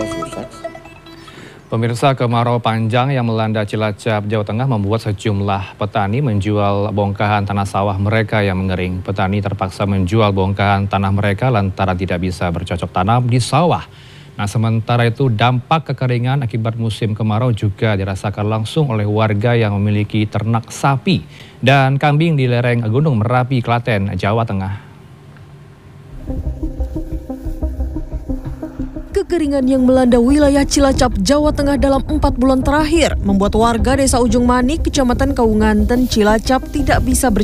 Pemirsa, kemarau panjang yang melanda Cilacap, Jawa Tengah membuat sejumlah petani menjual bongkahan tanah sawah mereka yang mengering. Petani terpaksa menjual bongkahan tanah mereka lantaran tidak bisa bercocok tanam di sawah. Nah, sementara itu dampak kekeringan akibat musim kemarau juga dirasakan langsung oleh warga yang memiliki ternak sapi dan kambing di lereng Gunung Merapi, Klaten, Jawa Tengah. Kekeringan yang melanda wilayah Cilacap, Jawa Tengah dalam 4 bulan terakhir membuat warga Desa Ujung Manik, Kecamatan Kaunganten, Cilacap tidak bisa